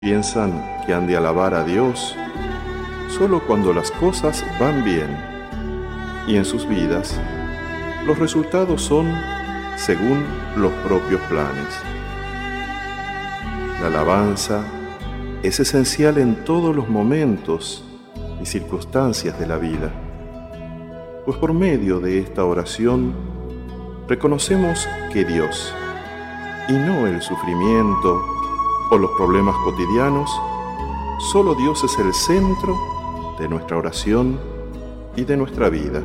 Piensan que han de alabar a Dios solo cuando las cosas van bien y en sus vidas los resultados son según los propios planes. La alabanza es esencial en todos los momentos y circunstancias de la vida, pues por medio de esta oración reconocemos que Dios, y no el sufrimiento o los problemas cotidianos, solo Dios es el centro de nuestra oración y de nuestra vida.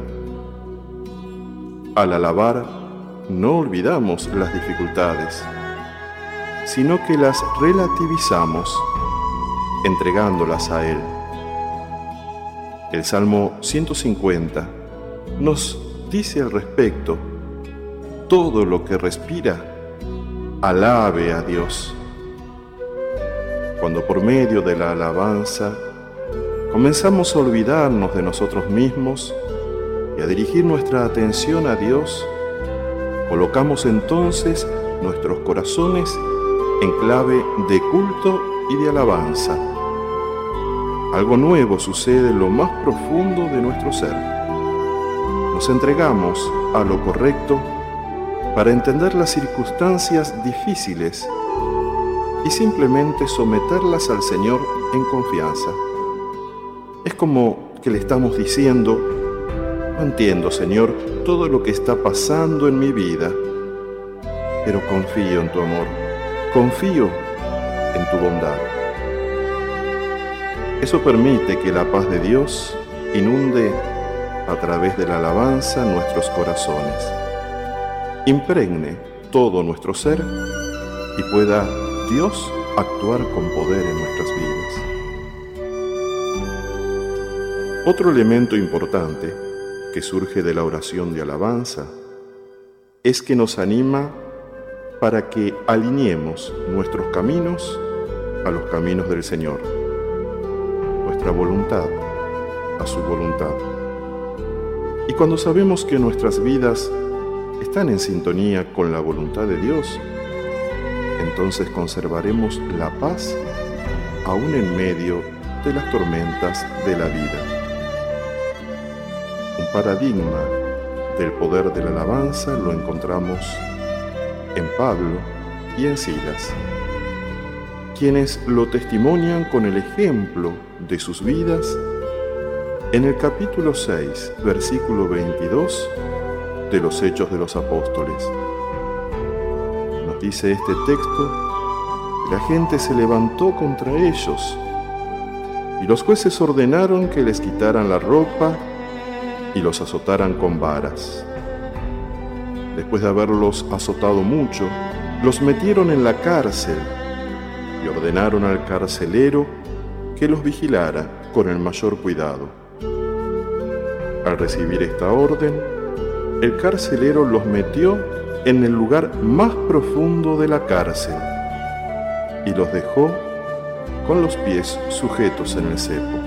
Al alabar, no olvidamos las dificultades, sino que las relativizamos, entregándolas a Él. El Salmo 150 nos dice al respecto: todo lo que respira, alabe a Dios. Cuando por medio de la alabanza comenzamos a olvidarnos de nosotros mismos y a dirigir nuestra atención a Dios, colocamos entonces nuestros corazones en clave de culto y de alabanza. Algo nuevo sucede en lo más profundo de nuestro ser. Nos entregamos a lo correcto para entender las circunstancias difíciles y simplemente someterlas al Señor en confianza. Es como que le estamos diciendo: no entiendo, Señor, todo lo que está pasando en mi vida, pero confío en tu amor, confío en tu bondad. Eso permite que la paz de Dios inunde a través de la alabanza nuestros corazones, impregne todo nuestro ser y pueda Dios actuar con poder en nuestras vidas. Otro elemento importante que surge de la oración de alabanza es que nos anima para que alineemos nuestros caminos a los caminos del Señor, nuestra voluntad a su voluntad. Y cuando sabemos que nuestras vidas están en sintonía con la voluntad de Dios, entonces conservaremos la paz aún en medio de las tormentas de la vida. Un paradigma del poder de la alabanza lo encontramos en Pablo y en Silas, quienes lo testimonian con el ejemplo de sus vidas en el capítulo 6, versículo 22 de los Hechos de los Apóstoles. Nos dice este texto: la gente se levantó contra ellos y los jueces ordenaron que les quitaran la ropa y los azotaran con varas. Después de haberlos azotado mucho, los metieron en la cárcel y ordenaron al carcelero que los vigilara con el mayor cuidado. Al recibir esta orden, el carcelero los metió en el lugar más profundo de la cárcel y los dejó con los pies sujetos en el cepo.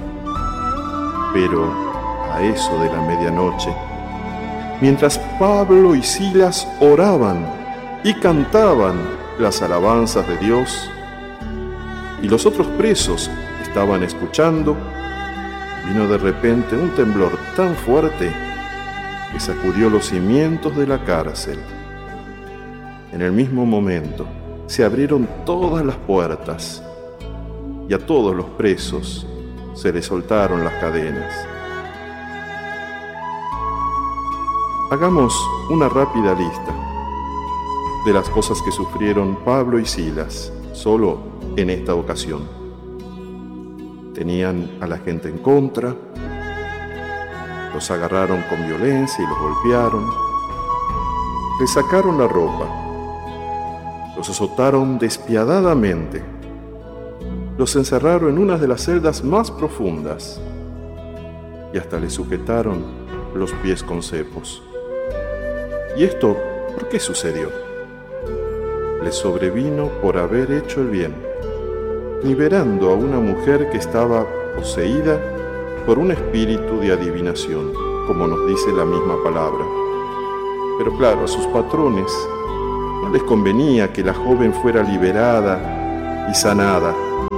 Pero a eso de la medianoche, mientras Pablo y Silas oraban y cantaban las alabanzas de Dios, y los otros presos estaban escuchando, vino de repente un temblor tan fuerte que sacudió los cimientos de la cárcel. En el mismo momento se abrieron todas las puertas y a todos los presos se les soltaron las cadenas. Hagamos una rápida lista de las cosas que sufrieron Pablo y Silas solo en esta ocasión. Tenían a la gente en contra, los agarraron con violencia y los golpearon, les sacaron la ropa, los azotaron despiadadamente, los encerraron en una de las celdas más profundas y hasta les sujetaron los pies con cepos. ¿Y esto por qué sucedió? Les sobrevino por haber hecho el bien, liberando a una mujer que estaba poseída por un espíritu de adivinación, como nos dice la misma palabra. Pero claro, a sus patrones no les convenía que la joven fuera liberada y sanada,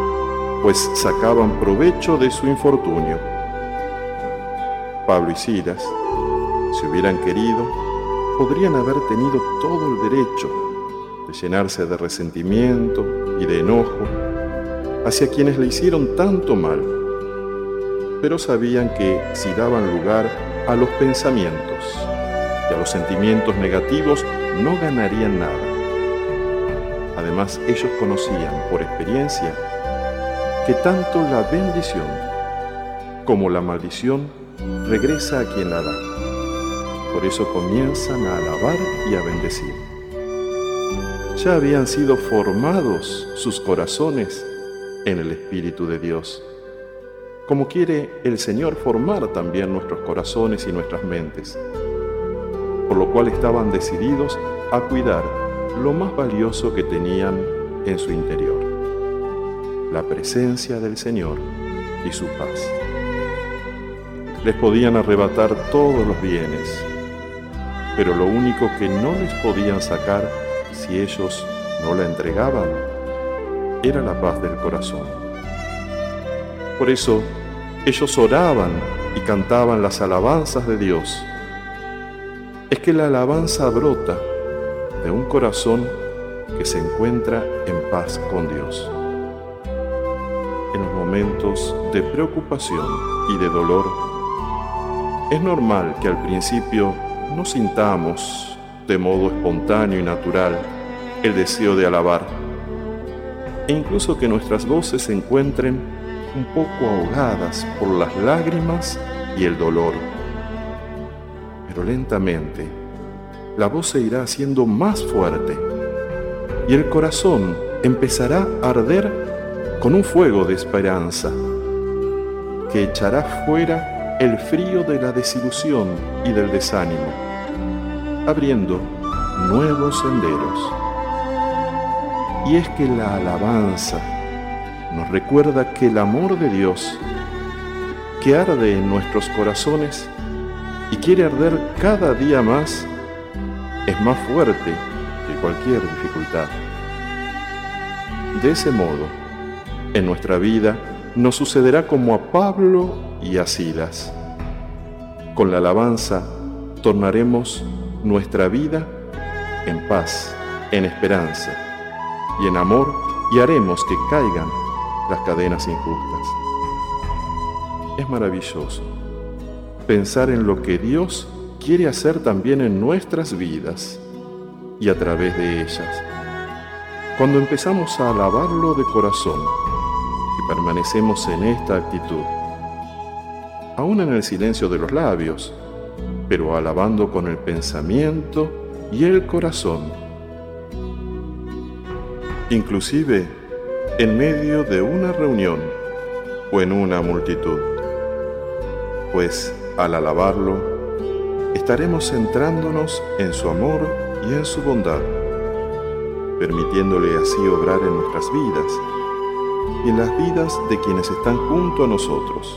pues sacaban provecho de su infortunio. Pablo y Silas, si hubieran querido, podrían haber tenido todo el derecho de llenarse de resentimiento y de enojo hacia quienes le hicieron tanto mal, pero sabían que si daban lugar a los pensamientos y a los sentimientos negativos, no ganarían nada. Además, ellos conocían por experiencia que tanto la bendición como la maldición regresa a quien la da. Por eso comienzan a alabar y a bendecir. Ya habían sido formados sus corazones en el Espíritu de Dios, como quiere el Señor formar también nuestros corazones y nuestras mentes, por lo cual estaban decididos a cuidar lo más valioso que tenían en su interior, la presencia del Señor y su paz. Les podían arrebatar todos los bienes, pero lo único que no les podían sacar si ellos no la entregaban era la paz del corazón. Por eso ellos oraban y cantaban las alabanzas de Dios. Es que la alabanza brota de un corazón que se encuentra en paz con Dios. En los momentos de preocupación y de dolor, es normal que al principio no sintamos de modo espontáneo y natural el deseo de alabar, e incluso que nuestras voces se encuentren un poco ahogadas por las lágrimas y el dolor. Pero lentamente, la voz se irá haciendo más fuerte y el corazón empezará a arder con un fuego de esperanza que echará fuera el frío de la desilusión y del desánimo, abriendo nuevos senderos. Y es que la alabanza nos recuerda que el amor de Dios, que arde en nuestros corazones y quiere arder cada día más, es más fuerte que cualquier dificultad. De ese modo, en nuestra vida nos sucederá como a Pablo y a Silas. Con la alabanza tornaremos nuestra vida en paz, en esperanza y en amor, y haremos que caigan las cadenas injustas. Es maravilloso pensar en lo que Dios quiere hacer también en nuestras vidas y a través de ellas. Cuando empezamos a alabarlo de corazón y permanecemos en esta actitud, aún en el silencio de los labios, pero alabando con el pensamiento y el corazón, inclusive en medio de una reunión o en una multitud, pues al alabarlo estaremos centrándonos en su amor y en su bondad, permitiéndole así obrar en nuestras vidas y en las vidas de quienes están junto a nosotros.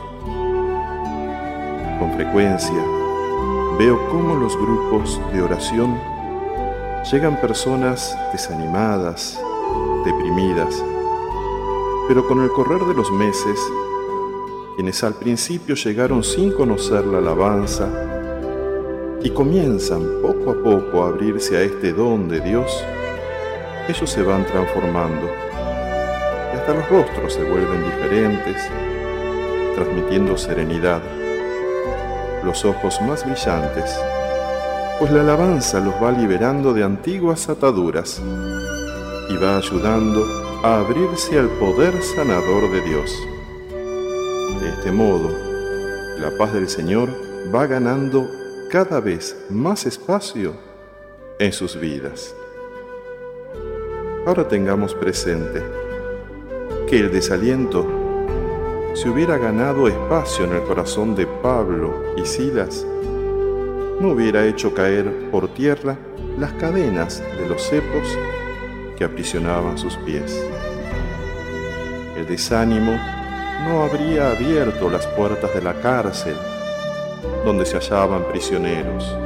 Con frecuencia veo cómo los grupos de oración llegan personas desanimadas, deprimidas, pero con el correr de los meses, quienes al principio llegaron sin conocer la alabanza y comienzan poco a poco a abrirse a este don de Dios, ellos se van transformando y hasta los rostros se vuelven diferentes, transmitiendo serenidad, los ojos más brillantes, pues la alabanza los va liberando de antiguas ataduras y va ayudando a abrirse al poder sanador de Dios. De este modo, la paz del Señor va ganando cada vez más espacio en sus vidas. Ahora tengamos presente que el desaliento, si hubiera ganado espacio en el corazón de Pablo y Silas, no hubiera hecho caer por tierra las cadenas de los cepos que aprisionaban sus pies. El desánimo no habría abierto las puertas de la cárcel donde se hallaban prisioneros.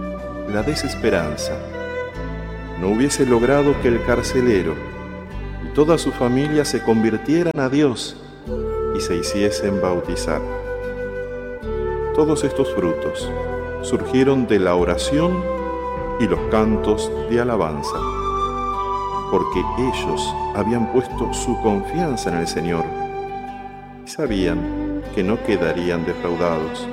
La desesperanza no hubiese logrado que el carcelero toda su familia se convirtieran a Dios y se hiciesen bautizar. Todos estos frutos surgieron de la oración y los cantos de alabanza, porque ellos habían puesto su confianza en el Señor y sabían que no quedarían defraudados.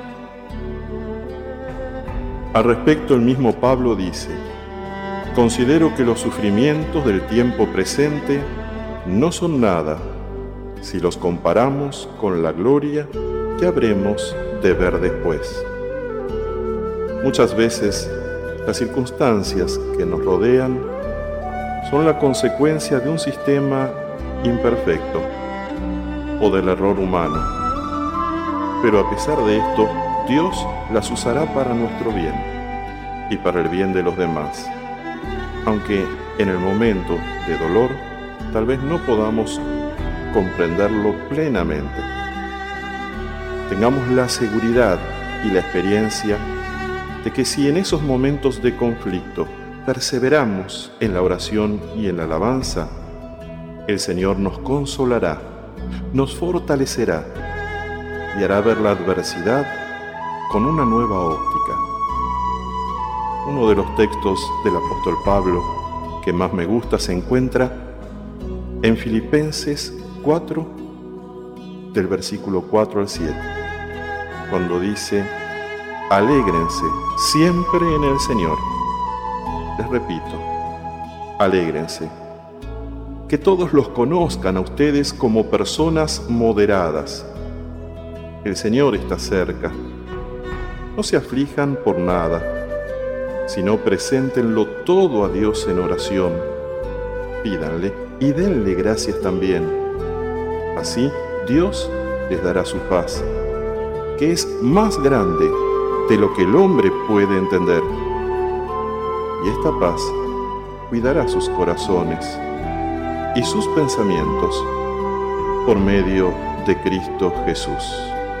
Al respecto, el mismo Pablo dice: considero que los sufrimientos del tiempo presente no son nada si los comparamos con la gloria que habremos de ver después. Muchas veces, las circunstancias que nos rodean son la consecuencia de un sistema imperfecto o del error humano. Pero a pesar de esto, Dios las usará para nuestro bien y para el bien de los demás, aunque en el momento de dolor tal vez no podamos comprenderlo plenamente. Tengamos la seguridad y la experiencia de que si en esos momentos de conflicto perseveramos en la oración y en la alabanza, el Señor nos consolará, nos fortalecerá y hará ver la adversidad con una nueva óptica. Uno de los textos del apóstol Pablo que más me gusta se encuentra en Filipenses 4, del versículo 4 al 7, cuando dice: alégrense siempre en el Señor. Les repito, alégrense. Que todos los conozcan a ustedes como personas moderadas. El Señor está cerca. No se aflijan por nada, sino preséntenlo todo a Dios en oración. Pídanle y denle gracias también. Así Dios les dará su paz, que es más grande de lo que el hombre puede entender. Y esta paz cuidará sus corazones y sus pensamientos por medio de Cristo Jesús.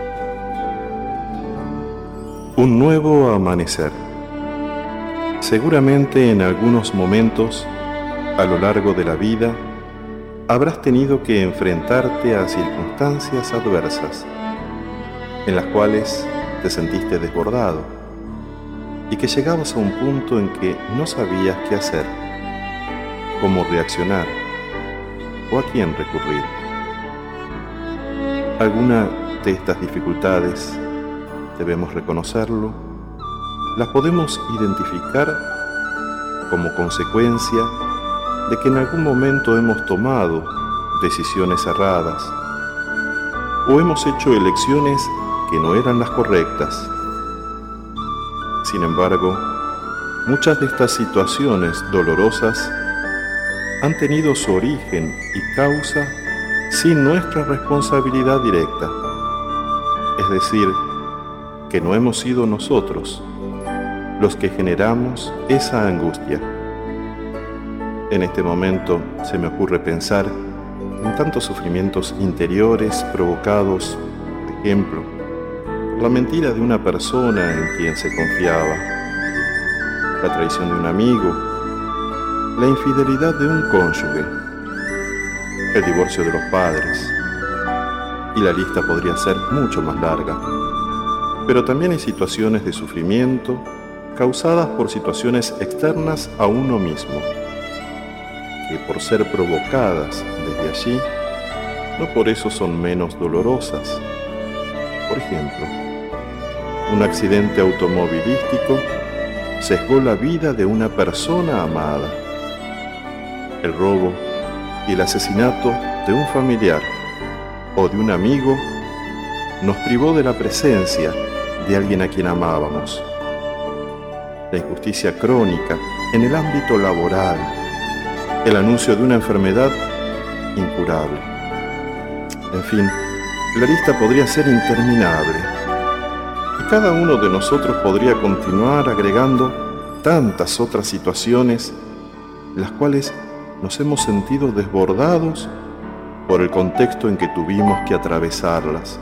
Un nuevo amanecer. Seguramente en algunos momentos a lo largo de la vida habrás tenido que enfrentarte a circunstancias adversas en las cuales te sentiste desbordado y que llegabas a un punto en que no sabías qué hacer, cómo reaccionar o a quién recurrir. Alguna de estas dificultades, debemos reconocerlo, las podemos identificar como consecuencia de que en algún momento hemos tomado decisiones erradas o hemos hecho elecciones que no eran las correctas. Sin embargo, muchas de estas situaciones dolorosas han tenido su origen y causa sin nuestra responsabilidad directa. Es decir, que no hemos sido nosotros los que generamos esa angustia. En este momento se me ocurre pensar en tantos sufrimientos interiores provocados, por ejemplo, por la mentira de una persona en quien se confiaba, la traición de un amigo, la infidelidad de un cónyuge, el divorcio de los padres, y la lista podría ser mucho más larga. Pero también hay situaciones de sufrimiento causadas por situaciones externas a uno mismo, que por ser provocadas desde allí, no por eso son menos dolorosas. Por ejemplo, un accidente automovilístico sesgó la vida de una persona amada. El robo y el asesinato de un familiar o de un amigo nos privó de la presencia de alguien a quien amábamos. La injusticia crónica en el ámbito laboral, el anuncio de una enfermedad incurable. En fin, la lista podría ser interminable y cada uno de nosotros podría continuar agregando tantas otras situaciones en las cuales nos hemos sentido desbordados por el contexto en que tuvimos que atravesarlas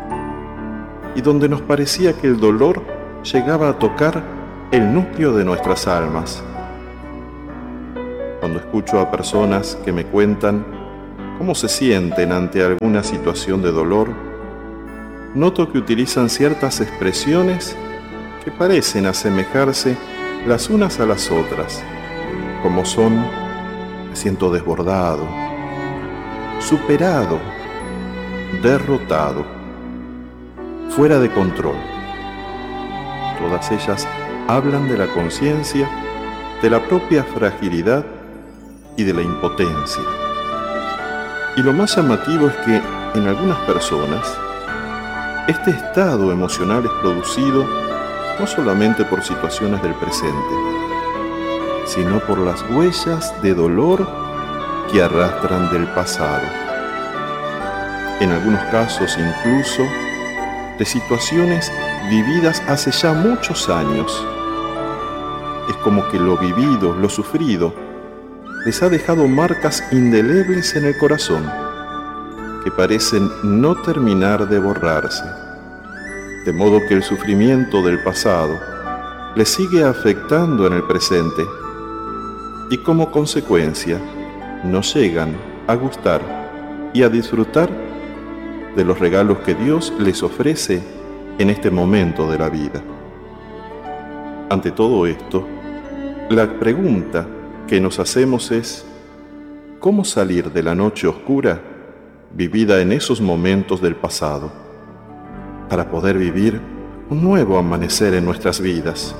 y donde nos parecía que el dolor llegaba a tocar el núcleo de nuestras almas. Cuando escucho a personas que me cuentan cómo se sienten ante alguna situación de dolor, noto que utilizan ciertas expresiones que parecen asemejarse las unas a las otras, como son: me siento desbordado, superado, derrotado, fuera de control. Todas ellas hablan de la conciencia, de la propia fragilidad y de la impotencia. Y lo más llamativo es que en algunas personas este estado emocional es producido no solamente por situaciones del presente, sino por las huellas de dolor que arrastran del pasado. En algunos casos incluso de situaciones vividas hace ya muchos años. Es como que lo vivido, lo sufrido, les ha dejado marcas indelebles en el corazón, que parecen no terminar de borrarse, de modo que el sufrimiento del pasado les sigue afectando en el presente y como consecuencia no llegan a gustar y a disfrutar de los regalos que Dios les ofrece en este momento de la vida. Ante todo esto, la pregunta que nos hacemos es: ¿cómo salir de la noche oscura vivida en esos momentos del pasado, para poder vivir un nuevo amanecer en nuestras vidas?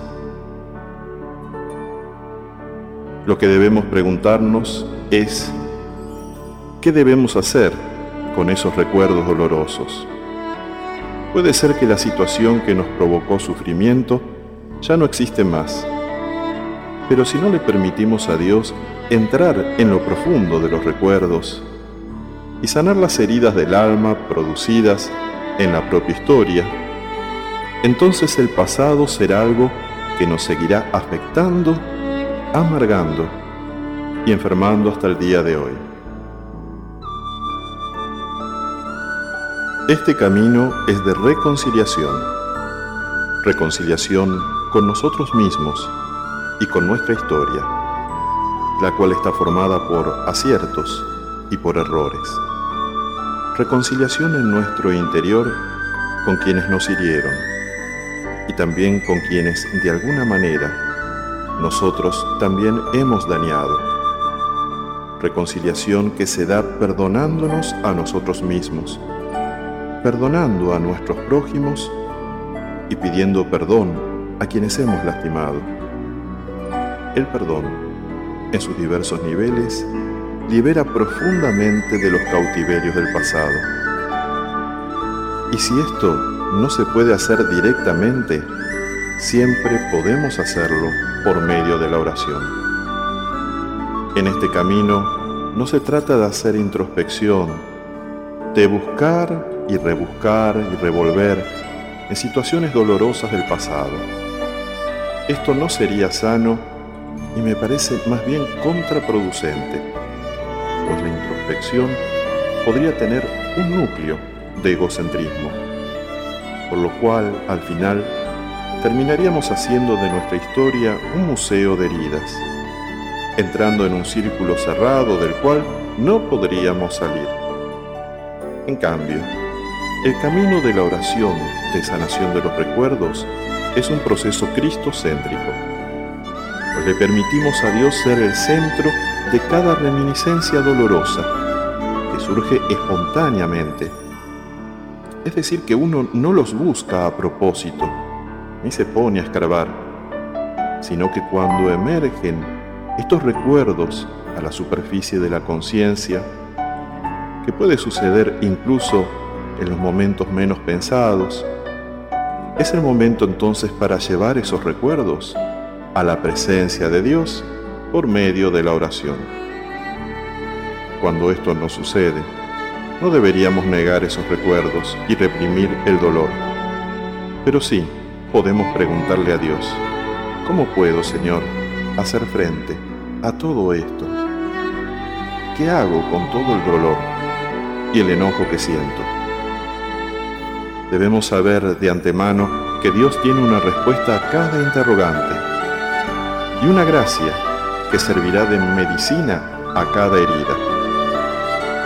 Lo que debemos preguntarnos es: ¿qué debemos hacer con esos recuerdos dolorosos? Puede ser que la situación que nos provocó sufrimiento ya no existe más, pero si no le permitimos a Dios entrar en lo profundo de los recuerdos y sanar las heridas del alma producidas en la propia historia, entonces el pasado será algo que nos seguirá afectando, amargando y enfermando hasta el día de hoy. Este camino es de reconciliación con nosotros mismos y con nuestra historia, la cual está formada por aciertos y por errores. Reconciliación en nuestro interior con quienes nos hirieron y también con quienes de alguna manera nosotros también hemos dañado. Reconciliación que se da perdonándonos a nosotros mismos, perdonando a nuestros prójimos y pidiendo perdón a quienes hemos lastimado. El perdón, en sus diversos niveles, libera profundamente de los cautiverios del pasado. Y si esto no se puede hacer directamente, siempre podemos hacerlo por medio de la oración. En este camino no se trata de hacer introspección, de buscar y revolver en situaciones dolorosas del pasado. Esto no sería sano y me parece más bien contraproducente, pues la introspección podría tener un núcleo de egocentrismo, por lo cual al final terminaríamos haciendo de nuestra historia un museo de heridas, entrando en un círculo cerrado del cual no podríamos salir. En cambio, el camino de la oración de sanación de los recuerdos es un proceso cristocéntrico, pues le permitimos a Dios ser el centro de cada reminiscencia dolorosa que surge espontáneamente. Es decir, que uno no los busca a propósito, ni se pone a escarbar, sino que cuando emergen estos recuerdos a la superficie de la conciencia, que puede suceder incluso en los momentos menos pensados, es el momento entonces para llevar esos recuerdos a la presencia de Dios por medio de la oración. Cuando esto no sucede, no deberíamos negar esos recuerdos y reprimir el dolor, pero sí podemos preguntarle a Dios: ¿cómo puedo, Señor, hacer frente a todo esto? ¿Qué hago con todo el dolor y el enojo que siento? Debemos saber de antemano que Dios tiene una respuesta a cada interrogante y una gracia que servirá de medicina a cada herida.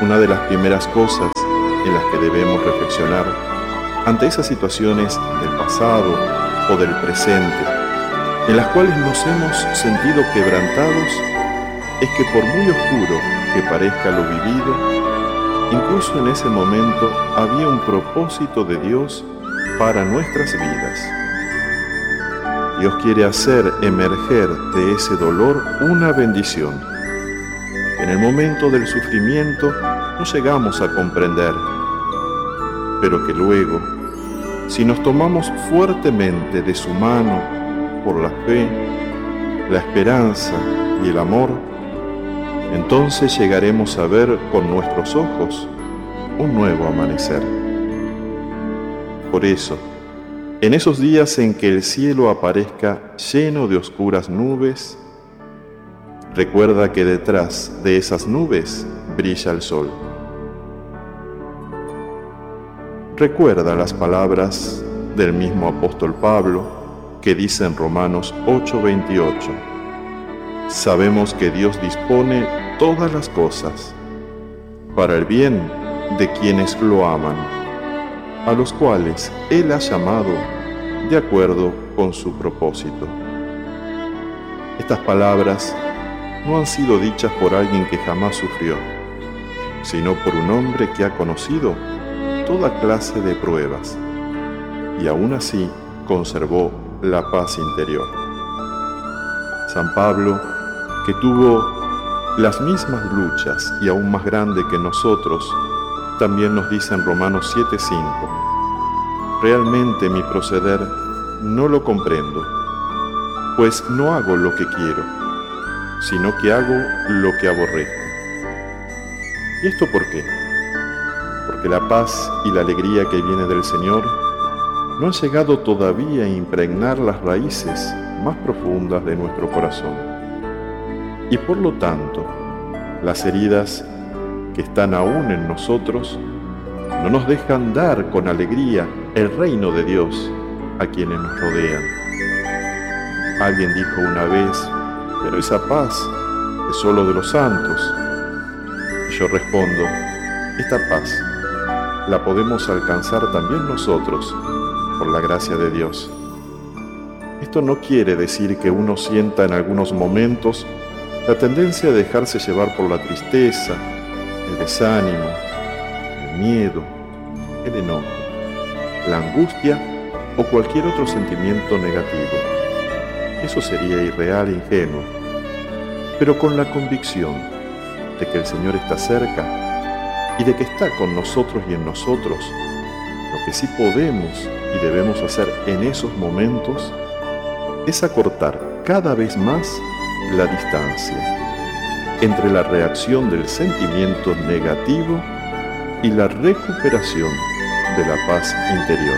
Una de las primeras cosas en las que debemos reflexionar ante esas situaciones del pasado o del presente, en las cuales nos hemos sentido quebrantados, es que por muy oscuro que parezca lo vivido, incluso en ese momento había un propósito de Dios para nuestras vidas. Dios quiere hacer emerger de ese dolor una bendición. En el momento del sufrimiento no llegamos a comprender, pero que luego, si nos tomamos fuertemente de su mano por la fe, la esperanza y el amor, entonces llegaremos a ver con nuestros ojos un nuevo amanecer. Por eso, en esos días en que el cielo aparezca lleno de oscuras nubes, recuerda que detrás de esas nubes brilla el sol. Recuerda las palabras del mismo apóstol Pablo que dice en Romanos 8:28: sabemos que Dios dispone todas las cosas para el bien de quienes lo aman, a los cuales Él ha llamado de acuerdo con su propósito. Estas palabras no han sido dichas por alguien que jamás sufrió, sino por un hombre que ha conocido toda clase de pruebas y aún así conservó la paz interior. San Pablo, que tuvo las mismas luchas y aún más grande que nosotros, también nos dice en Romanos 7:5: realmente mi proceder no lo comprendo, pues no hago lo que quiero, sino que hago lo que aborrezco. ¿Y esto por qué? Porque la paz y la alegría que viene del Señor no han llegado todavía a impregnar las raíces más profundas de nuestro corazón. Y por lo tanto, las heridas que están aún en nosotros no nos dejan dar con alegría el reino de Dios a quienes nos rodean. Alguien dijo una vez: pero esa paz es solo de los santos. Y yo respondo: esta paz la podemos alcanzar también nosotros por la gracia de Dios. Esto no quiere decir que uno sienta en algunos momentos la tendencia a dejarse llevar por la tristeza, el desánimo, el miedo, el enojo, la angustia o cualquier otro sentimiento negativo. Eso sería irreal e ingenuo, pero con la convicción de que el Señor está cerca y de que está con nosotros y en nosotros, lo que sí podemos y debemos hacer en esos momentos es acortar cada vez más la distancia entre la reacción del sentimiento negativo y la recuperación de la paz interior.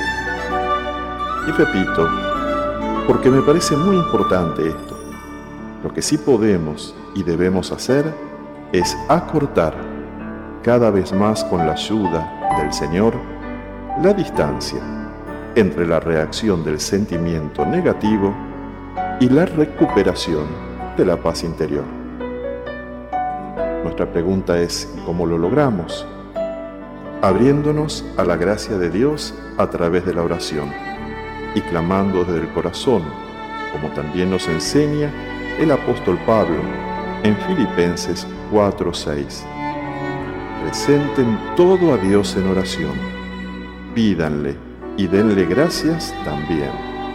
Y repito, porque me parece muy importante esto, lo que sí podemos y debemos hacer es acortar cada vez más con la ayuda del Señor la distancia entre la reacción del sentimiento negativo y la recuperación de la paz interior. Nuestra pregunta es: ¿cómo lo logramos? Abriéndonos a la gracia de Dios a través de la oración y clamando desde el corazón, como también nos enseña el apóstol Pablo en Filipenses 4:6. Presenten todo a Dios en oración, pídanle y denle gracias también.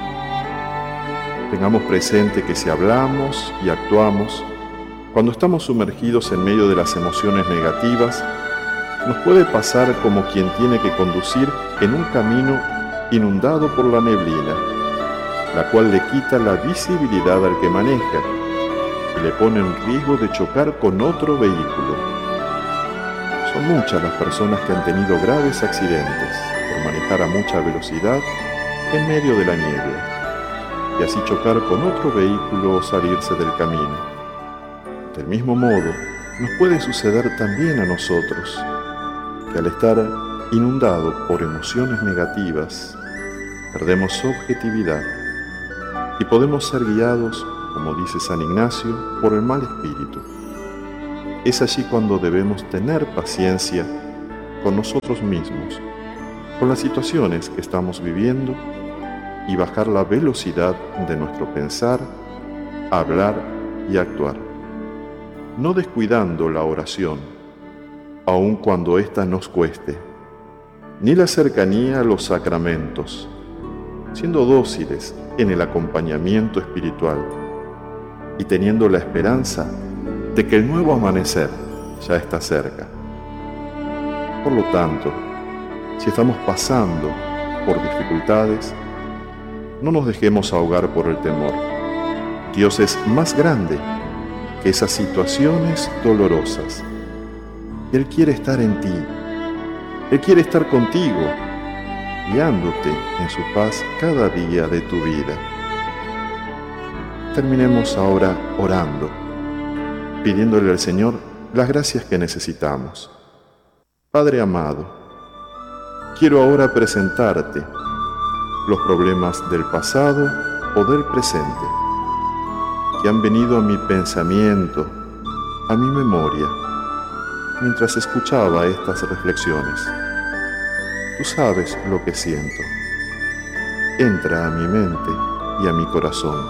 Tengamos presente que si hablamos y actuamos cuando estamos sumergidos en medio de las emociones negativas, nos puede pasar como quien tiene que conducir en un camino inundado por la neblina, la cual le quita la visibilidad al que maneja y le pone en riesgo de chocar con otro vehículo. Son muchas las personas que han tenido graves accidentes por manejar a mucha velocidad en medio de la niebla y así chocar con otro vehículo o salirse del camino. Del mismo modo, nos puede suceder también a nosotros, que al estar inundado por emociones negativas, perdemos objetividad y podemos ser guiados, como dice San Ignacio, por el mal espíritu. es allí cuando debemos tener paciencia con nosotros mismos, con las situaciones que estamos viviendo y bajar la velocidad de nuestro pensar, hablar y actuar, no descuidando la oración, aun cuando ésta nos cueste, ni la cercanía a los sacramentos, siendo dóciles en el acompañamiento espiritual y teniendo la esperanza de que el nuevo amanecer ya está cerca. Por lo tanto, si estamos pasando por dificultades, no nos dejemos ahogar por el temor. Dios es más grande que esas situaciones dolorosas. Él quiere estar en ti. Él quiere estar contigo, guiándote en su paz cada día de tu vida. Terminemos ahora orando, pidiéndole al Señor las gracias que necesitamos. Padre amado, quiero ahora presentarte los problemas del pasado o del presente que han venido a mi pensamiento, a mi memoria, mientras escuchaba estas reflexiones. Tú sabes lo que siento. Entra a mi mente y a mi corazón.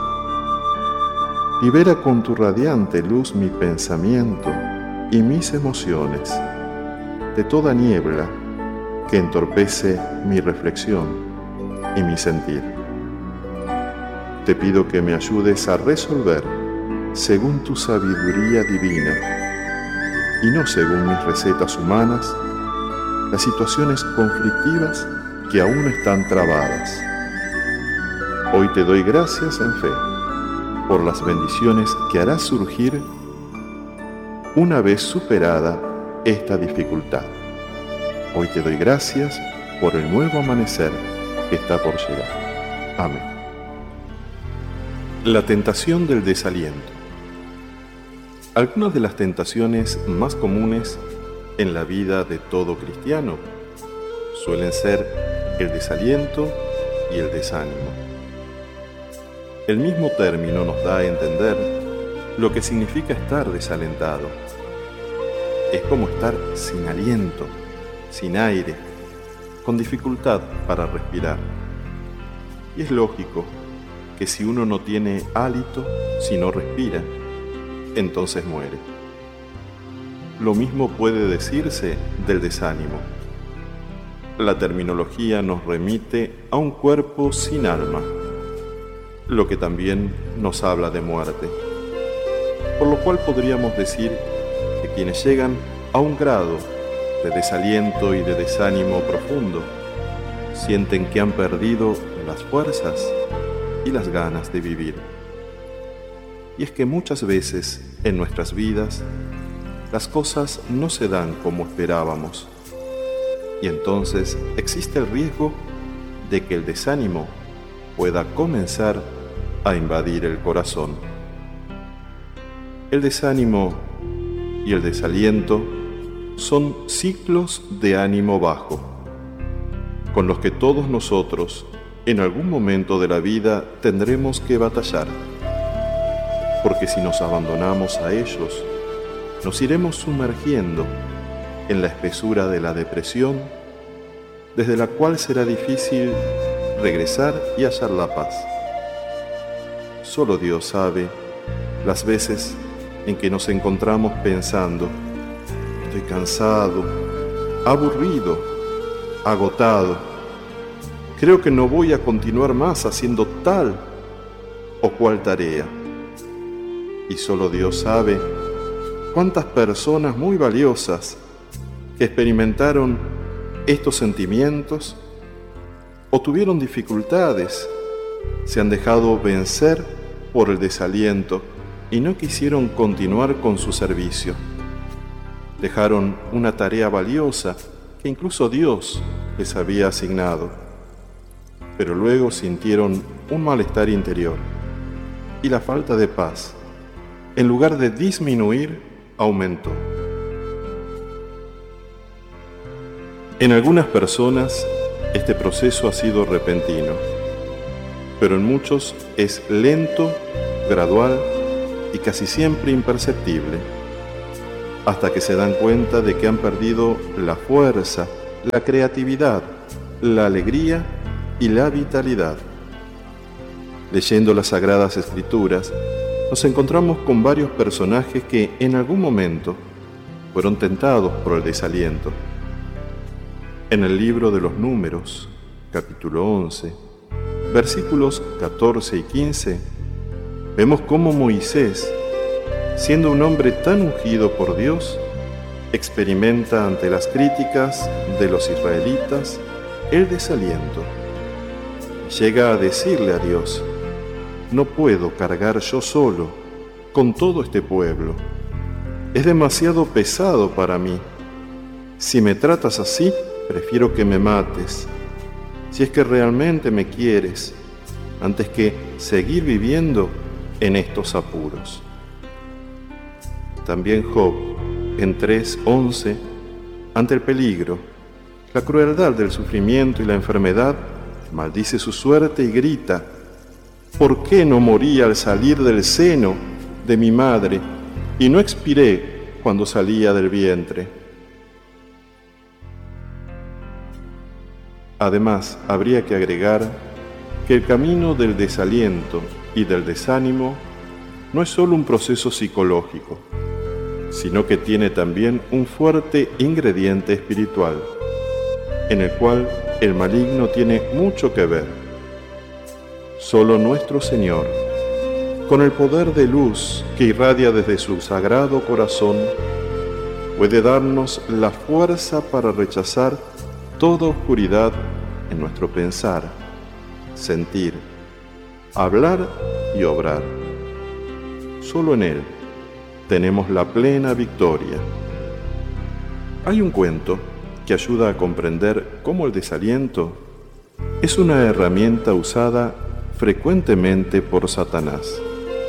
Libera con tu radiante luz mi pensamiento y mis emociones de toda niebla que entorpece mi reflexión y mi sentir. Te pido que me ayudes a resolver según tu sabiduría divina y no según mis recetas humanas las situaciones conflictivas que aún están trabadas. Hoy te doy gracias en fe por las bendiciones que harás surgir una vez superada esta dificultad. Hoy te doy gracias por el nuevo amanecer que está por llegar. Amén. La tentación del desaliento. Algunas de las tentaciones más comunes en la vida de todo cristiano suelen ser el desaliento y el desánimo. El mismo término nos da a entender lo que significa estar desalentado. Es como estar sin aliento, sin aire, con dificultad para respirar. Y es lógico que si uno no tiene hálito, si no respira, entonces muere. Lo mismo puede decirse del desánimo. La terminología nos remite a un cuerpo sin alma, lo que también nos habla de muerte. Por lo cual podríamos decir que quienes llegan a un grado de desaliento y de desánimo profundo, sienten que han perdido las fuerzas y las ganas de vivir. Y es que muchas veces en nuestras vidas las cosas no se dan como esperábamos, y entonces existe el riesgo de que el desánimo pueda comenzar a invadir el corazón. El desánimo y el desaliento son ciclos de ánimo bajo, con los que todos nosotros en algún momento de la vida tendremos que batallar, porque si nos abandonamos a ellos, nos iremos sumergiendo en la espesura de la depresión, desde la cual será difícil regresar y hallar la paz. Solo Dios sabe las veces en que nos encontramos pensando: estoy cansado, aburrido, agotado, creo que no voy a continuar más haciendo tal o cual tarea. Y solo Dios sabe cuántas personas muy valiosas que experimentaron estos sentimientos o tuvieron dificultades se han dejado vencer por el desaliento y no quisieron continuar con su servicio. Dejaron una tarea valiosa que incluso Dios les había asignado, pero luego sintieron un malestar interior y la falta de paz, en lugar de disminuir, aumentó. En algunas personas este proceso ha sido repentino, pero en muchos es lento, gradual y casi siempre imperceptible, hasta que se dan cuenta de que han perdido la fuerza, la creatividad, la alegría y la vitalidad. Leyendo las Sagradas Escrituras, nos encontramos con varios personajes que en algún momento fueron tentados por el desaliento. En el libro de los Números, capítulo 11, versículos 14 y 15, vemos cómo Moisés, siendo un hombre tan ungido por Dios, experimenta ante las críticas de los israelitas el desaliento. Llega a decirle a Dios: no puedo cargar yo solo con todo este pueblo. Es demasiado pesado para mí. Si me tratas así, prefiero que me mates, si es que realmente me quieres, antes que seguir viviendo en estos apuros. También Job, en 3:11, ante el peligro, la crueldad del sufrimiento y la enfermedad, maldice su suerte y grita: ¿por qué no morí al salir del seno de mi madre y no expiré cuando salía del vientre? Además, habría que agregar que el camino del desaliento y del desánimo no es solo un proceso psicológico, sino que tiene también un fuerte ingrediente espiritual, en el cual el maligno tiene mucho que ver. Solo nuestro Señor, con el poder de luz que irradia desde su sagrado corazón, puede darnos la fuerza para rechazar toda oscuridad en nuestro pensar, sentir, hablar y obrar. Solo en Él tenemos la plena victoria. Hay un cuento que ayuda a comprender cómo el desaliento es una herramienta usada frecuentemente por Satanás.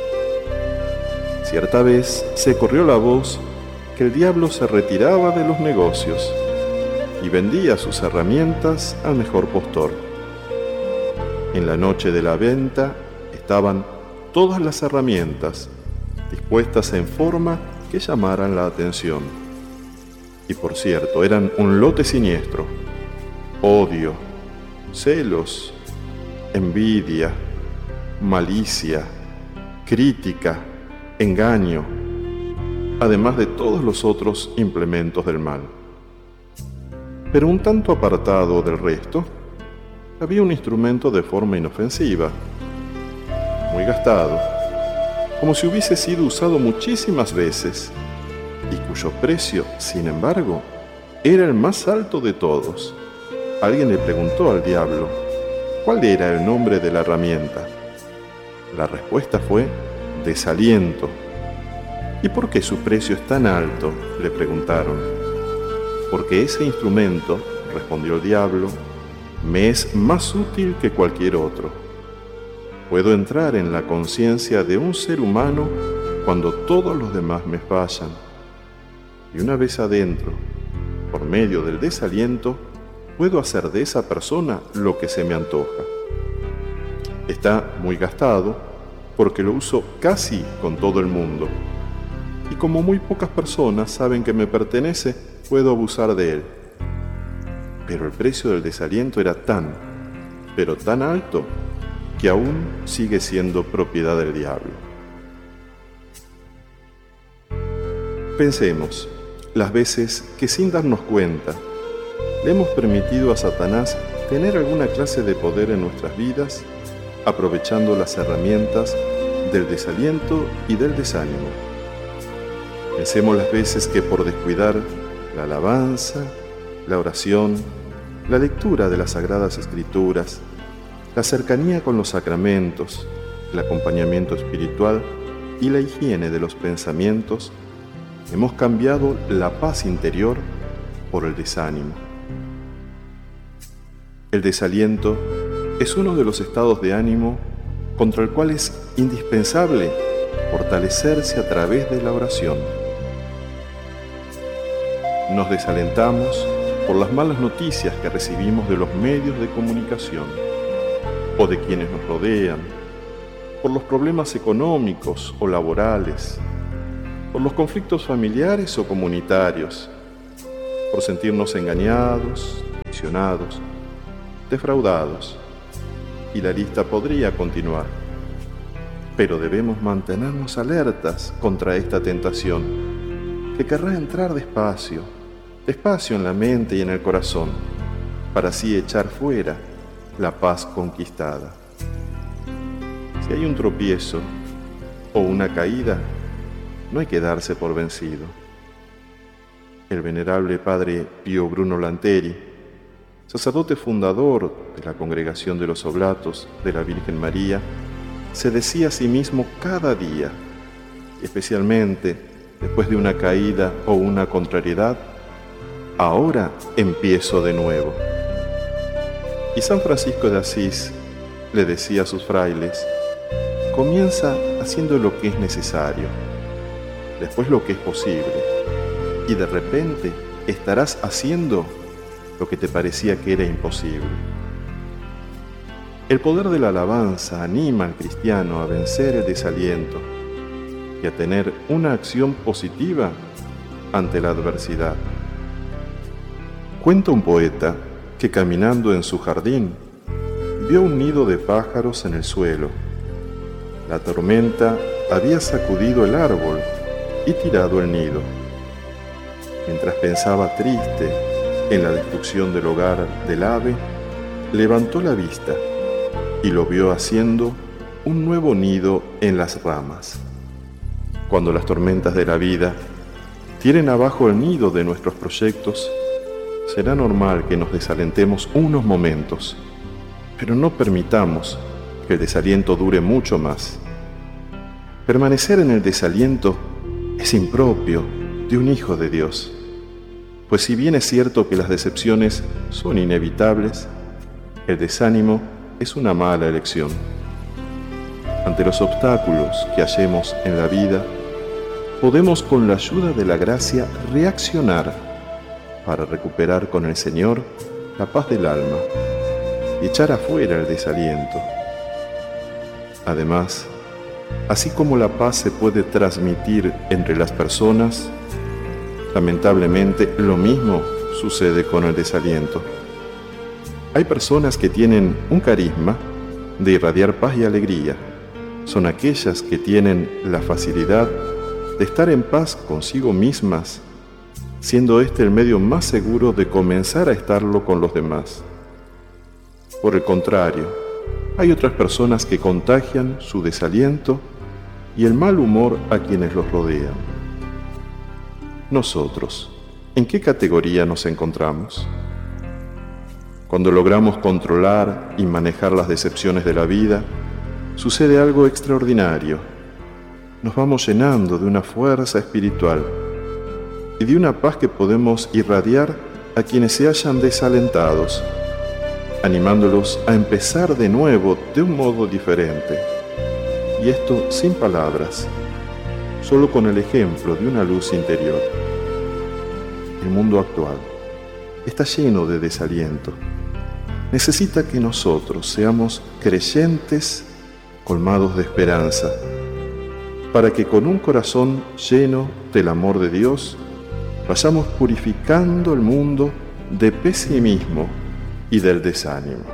Cierta vez se corrió la voz que el diablo se retiraba de los negocios y vendía sus herramientas al mejor postor. En la noche de la venta estaban todas las herramientas dispuestas en forma que llamaran la atención. Y por cierto, eran un lote siniestro: odio, celos, envidia, malicia, crítica, engaño, además de todos los otros implementos del mal. Pero un tanto apartado del resto, había un instrumento de forma inofensiva, muy gastado, como si hubiese sido usado muchísimas veces, y cuyo precio, sin embargo, era el más alto de todos. Alguien le preguntó al diablo cuál era el nombre de la herramienta. La respuesta fue: desaliento. ¿Y por qué su precio es tan alto?, le preguntaron. Porque ese instrumento, respondió el diablo, me es más útil que cualquier otro. Puedo entrar en la conciencia de un ser humano cuando todos los demás me fallan. Y una vez adentro, por medio del desaliento, puedo hacer de esa persona lo que se me antoja. Está muy gastado porque lo uso casi con todo el mundo. Y como muy pocas personas saben que me pertenece, puedo abusar de él. Pero el precio del desaliento era tan, pero tan alto, que aún sigue siendo propiedad del diablo. Pensemos las veces que, sin darnos cuenta, le hemos permitido a Satanás tener alguna clase de poder en nuestras vidas, aprovechando las herramientas del desaliento y del desánimo. Pensemos las veces que, por descuidar la alabanza, la oración, la lectura de las Sagradas Escrituras, la cercanía con los sacramentos, el acompañamiento espiritual y la higiene de los pensamientos, hemos cambiado la paz interior por el desánimo. El desaliento es uno de los estados de ánimo contra el cual es indispensable fortalecerse a través de la oración. Nos desalentamos por las malas noticias que recibimos de los medios de comunicación o de quienes nos rodean, por los problemas económicos o laborales, por los conflictos familiares o comunitarios, por sentirnos engañados, traicionados, defraudados, y la lista podría continuar. Pero debemos mantenernos alertas contra esta tentación, que querrá entrar despacio en la mente y en el corazón, para así echar fuera la paz conquistada. Si hay un tropiezo o una caída, no hay que darse por vencido. El venerable padre Pío Bruno Lanteri, sacerdote fundador de la Congregación de los Oblatos de la Virgen María, se decía a sí mismo cada día, especialmente después de una caída o una contrariedad: ahora empiezo de nuevo. Y San Francisco de Asís le decía a sus frailes: comienza haciendo lo que es necesario, después lo que es posible, y de repente estarás haciendo lo que te parecía que era imposible. El poder de la alabanza anima al cristiano a vencer el desaliento y a tener una acción positiva ante la adversidad. Cuenta un poeta que caminando en su jardín vio un nido de pájaros en el suelo. La tormenta había sacudido el árbol y tirado el nido. Mientras pensaba triste en la destrucción del hogar del ave, levantó la vista y lo vio haciendo un nuevo nido en las ramas. Cuando las tormentas de la vida tiren abajo el nido de nuestros proyectos, será normal que nos desalentemos unos momentos, pero no permitamos que el desaliento dure mucho más. Permanecer en el desaliento es impropio de un hijo de Dios, pues si bien es cierto que las decepciones son inevitables, el desánimo es una mala elección. Ante los obstáculos que hallemos en la vida, podemos con la ayuda de la gracia reaccionar para recuperar con el Señor la paz del alma y echar afuera el desaliento. Además, así como la paz se puede transmitir entre las personas, lamentablemente lo mismo sucede con el desaliento. Hay personas que tienen un carisma de irradiar paz y alegría. Son aquellas que tienen la facilidad de estar en paz consigo mismas, siendo este el medio más seguro de comenzar a estarlo con los demás. Por el contrario, hay otras personas que contagian su desaliento y el mal humor a quienes los rodean. Nosotros, ¿en qué categoría nos encontramos? Cuando logramos controlar y manejar las decepciones de la vida, sucede algo extraordinario. Nos vamos llenando de una fuerza espiritual y de una paz que podemos irradiar a quienes se hallan desalentados, animándolos a empezar de nuevo de un modo diferente. Y esto sin palabras, solo con el ejemplo de una luz interior. El mundo actual está lleno de desaliento. Necesita que nosotros seamos creyentes colmados de esperanza, para que con un corazón lleno del amor de Dios vayamos purificando el mundo de pesimismo y del desánimo.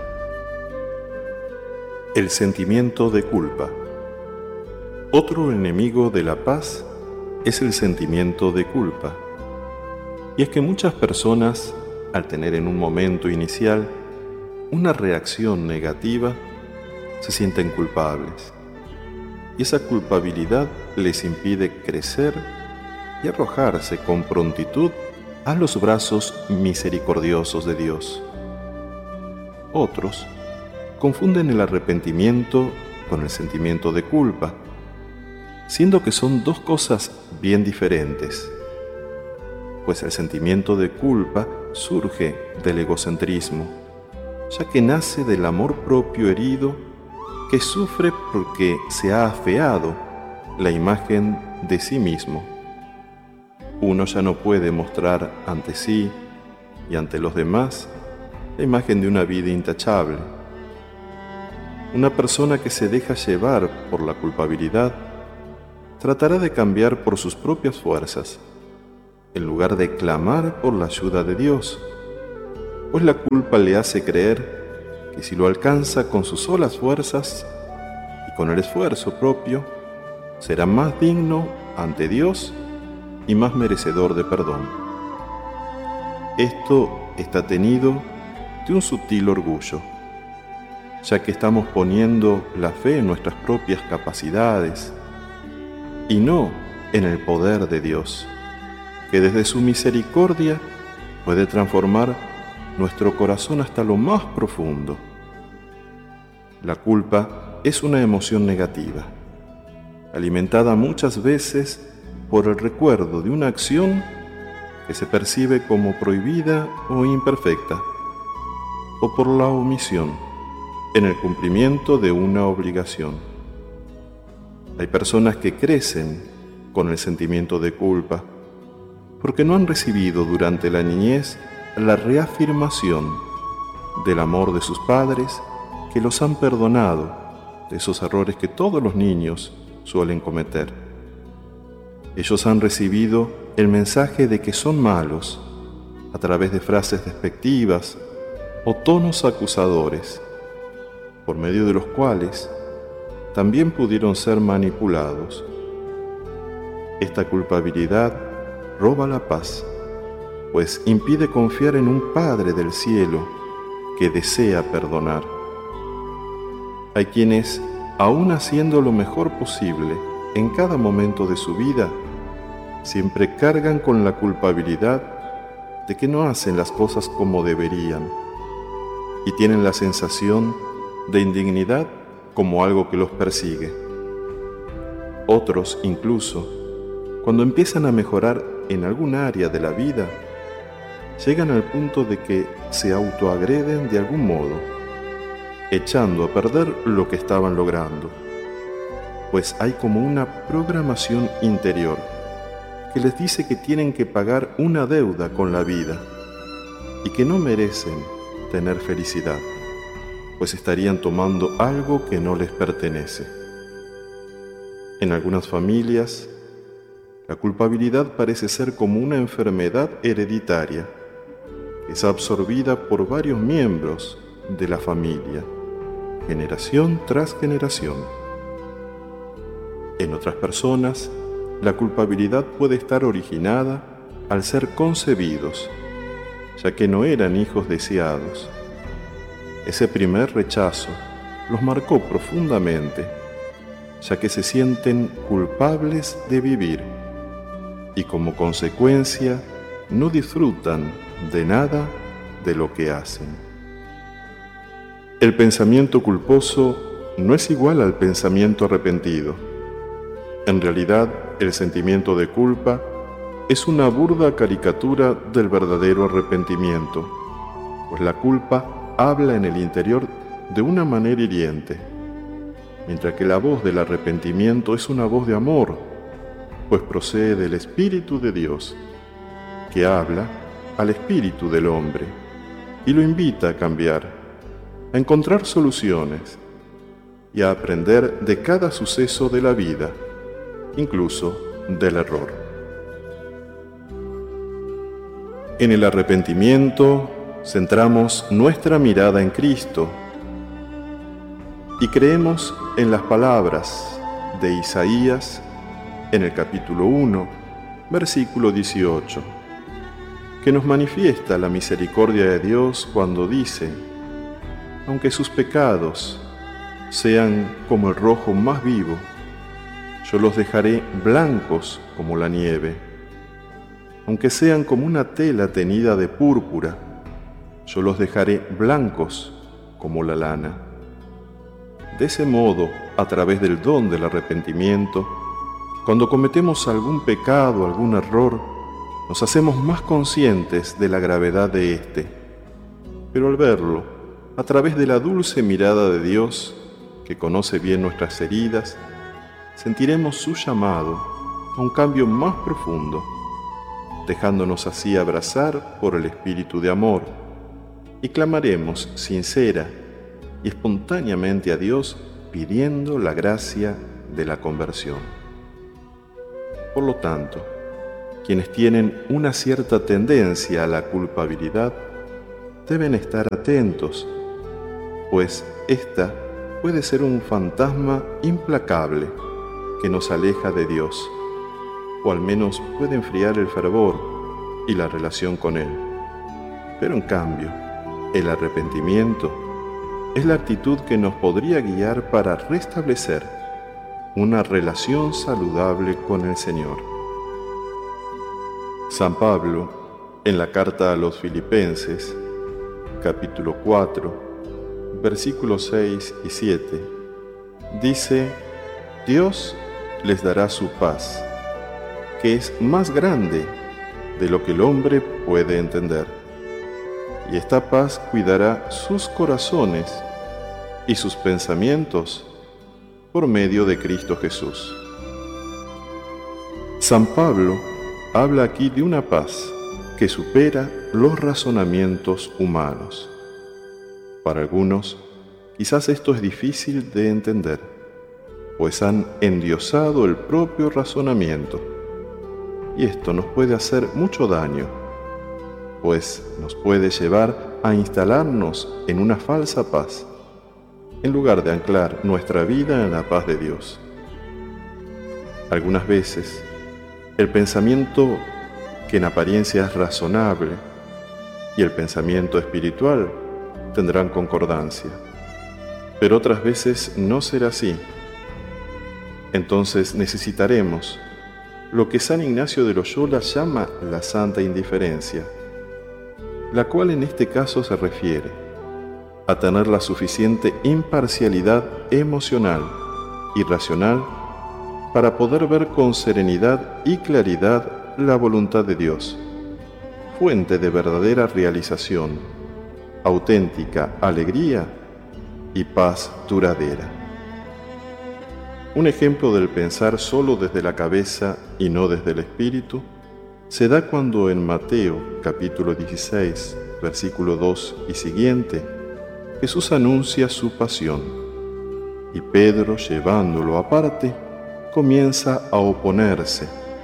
El sentimiento de culpa. Otro enemigo de la paz es el sentimiento de culpa. Y es que muchas personas, al tener en un momento inicial una reacción negativa, se sienten culpables. Y esa culpabilidad les impide crecer y arrojarse con prontitud a los brazos misericordiosos de Dios. Otros confunden el arrepentimiento con el sentimiento de culpa, siendo que son dos cosas bien diferentes, pues el sentimiento de culpa surge del egocentrismo, ya que nace del amor propio herido que sufre porque se ha afeado la imagen de sí mismo. Uno ya no puede mostrar ante sí y ante los demás la imagen de una vida intachable. Una persona que se deja llevar por la culpabilidad tratará de cambiar por sus propias fuerzas, en lugar de clamar por la ayuda de Dios, pues la culpa le hace creer que si lo alcanza con sus solas fuerzas y con el esfuerzo propio, será más digno ante Dios y más merecedor de perdón. Esto está tenido de un sutil orgullo, ya que estamos poniendo la fe en nuestras propias capacidades y no en el poder de Dios, que desde su misericordia puede transformar nuestro corazón hasta lo más profundo. La culpa es una emoción negativa, alimentada muchas veces por el recuerdo de una acción que se percibe como prohibida o imperfecta, o por la omisión en el cumplimiento de una obligación. Hay personas que crecen con el sentimiento de culpa porque no han recibido durante la niñez la reafirmación del amor de sus padres que los han perdonado de esos errores que todos los niños suelen cometer. Ellos han recibido el mensaje de que son malos a través de frases despectivas o tonos acusadores, por medio de los cuales también pudieron ser manipulados. Esta culpabilidad roba la paz, pues impide confiar en un Padre del cielo que desea perdonar. Hay quienes, aún haciendo lo mejor posible en cada momento de su vida, siempre cargan con la culpabilidad de que no hacen las cosas como deberían y tienen la sensación de indignidad como algo que los persigue. Otros, incluso, cuando empiezan a mejorar en algún área de la vida, llegan al punto de que se autoagreden de algún modo, echando a perder lo que estaban logrando, pues hay como una programación interior que les dice que tienen que pagar una deuda con la vida y que no merecen tener felicidad, pues estarían tomando algo que no les pertenece. En algunas familias, la culpabilidad parece ser como una enfermedad hereditaria que es absorbida por varios miembros de la familia, generación tras generación. En otras personas, la culpabilidad puede estar originada al ser concebidos, ya que no eran hijos deseados. Ese primer rechazo los marcó profundamente, ya que se sienten culpables de vivir y como consecuencia no disfrutan de nada de lo que hacen. El pensamiento culposo no es igual al pensamiento arrepentido. En realidad, el sentimiento de culpa es una burda caricatura del verdadero arrepentimiento, pues la culpa habla en el interior de una manera hiriente, mientras que la voz del arrepentimiento es una voz de amor, pues procede del Espíritu de Dios, que habla al espíritu del hombre y lo invita a cambiar, a encontrar soluciones y a aprender de cada suceso de la vida, incluso del error. En el arrepentimiento centramos nuestra mirada en Cristo y creemos en las palabras de Isaías en el capítulo 1, versículo 18, que nos manifiesta la misericordia de Dios cuando dice: aunque sus pecados sean como el rojo más vivo, yo los dejaré blancos como la nieve. Aunque sean como una tela teñida de púrpura, yo los dejaré blancos como la lana. De ese modo, a través del don del arrepentimiento, cuando cometemos algún pecado, algún error, nos hacemos más conscientes de la gravedad de éste. Pero al verlo, a través de la dulce mirada de Dios, que conoce bien nuestras heridas, sentiremos su llamado a un cambio más profundo, dejándonos así abrazar por el Espíritu de amor, y clamaremos sincera y espontáneamente a Dios pidiendo la gracia de la conversión. Por lo tanto, quienes tienen una cierta tendencia a la culpabilidad deben estar atentos, pues esta puede ser un fantasma implacable que nos aleja de Dios, o al menos puede enfriar el fervor y la relación con Él. Pero en cambio, el arrepentimiento es la actitud que nos podría guiar para restablecer una relación saludable con el Señor. San Pablo, en la carta a los Filipenses, capítulo 4, versículos 6 y 7, dice: Dios les dará su paz, que es más grande de lo que el hombre puede entender. Y esta paz cuidará sus corazones y sus pensamientos por medio de Cristo Jesús. San Pablo habla aquí de una paz que supera los razonamientos humanos. Para algunos, quizás esto es difícil de entender, pues han endiosado el propio razonamiento. Y esto nos puede hacer mucho daño, pues nos puede llevar a instalarnos en una falsa paz, en lugar de anclar nuestra vida en la paz de Dios. Algunas veces, el pensamiento que en apariencia es razonable y el pensamiento espiritual tendrán concordancia, pero otras veces no será así. Entonces necesitaremos lo que San Ignacio de Loyola llama la santa indiferencia, la cual en este caso se refiere a tener la suficiente imparcialidad emocional y racional para poder ver con serenidad y claridad la voluntad de Dios, fuente de verdadera realización, auténtica alegría y paz duradera. Un ejemplo del pensar solo desde la cabeza y no desde el espíritu se da cuando en Mateo capítulo 16, versículo 2 y siguiente, Jesús anuncia su pasión, y Pedro, llevándolo aparte, comienza a oponerse.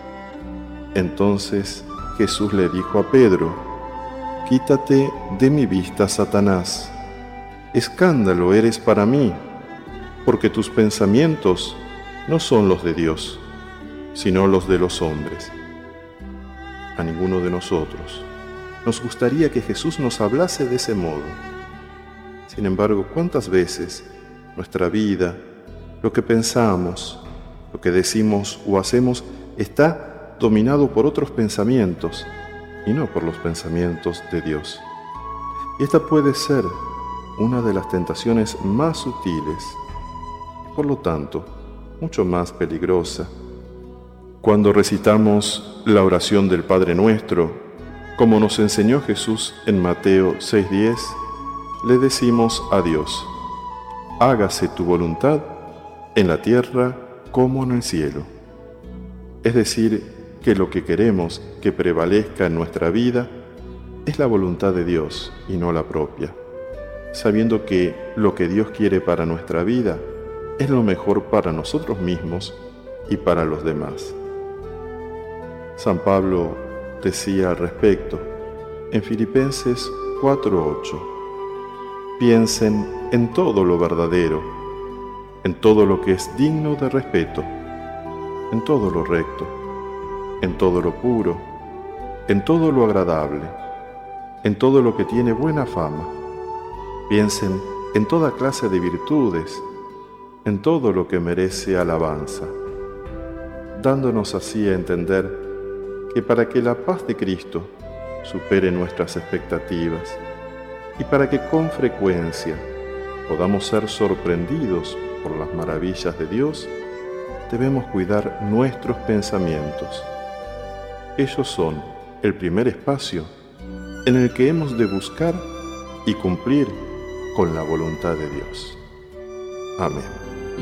Entonces Jesús le dijo a Pedro: «Quítate de mi vista, Satanás. Escándalo eres para mí, porque tus pensamientos no son los de Dios, sino los de los hombres». A ninguno de nosotros nos gustaría que Jesús nos hablase de ese modo. Sin embargo, ¿cuántas veces nuestra vida, lo que pensamos, lo que decimos o hacemos, está dominado por otros pensamientos y no por los pensamientos de Dios? Y esta puede ser una de las tentaciones más sutiles, por lo tanto, mucho más peligrosa. Cuando recitamos la oración del Padre Nuestro, como nos enseñó Jesús en Mateo 6:10, le decimos a Dios: «Hágase tu voluntad en la tierra como en el cielo». Es decir, que lo que queremos que prevalezca en nuestra vida es la voluntad de Dios y no la propia, sabiendo que lo que Dios quiere para nuestra vida es lo mejor para nosotros mismos y para los demás. San Pablo decía al respecto en Filipenses 4:8: «Piensen en todo lo verdadero, en todo lo que es digno de respeto, en todo lo recto, en todo lo puro, en todo lo agradable, en todo lo que tiene buena fama. Piensen en toda clase de virtudes, en todo lo que merece alabanza», dándonos así a entender que para que la paz de Cristo supere nuestras expectativas y para que con frecuencia podamos ser sorprendidos por las maravillas de Dios, debemos cuidar nuestros pensamientos. Ellos son el primer espacio en el que hemos de buscar y cumplir con la voluntad de Dios. Amén.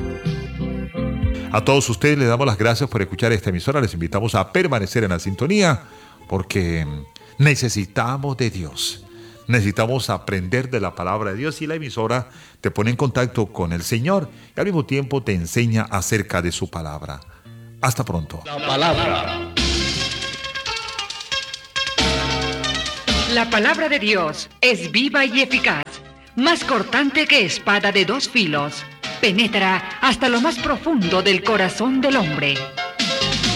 A todos ustedes les damos las gracias por escuchar esta emisora. Les invitamos a permanecer en la sintonía porque necesitamos de Dios. Necesitamos aprender de la palabra de Dios y la emisora te pone en contacto con el Señor y al mismo tiempo te enseña acerca de su palabra. Hasta pronto. La palabra. La palabra de Dios es viva y eficaz, más cortante que espada de dos filos. Penetra hasta lo más profundo del corazón del hombre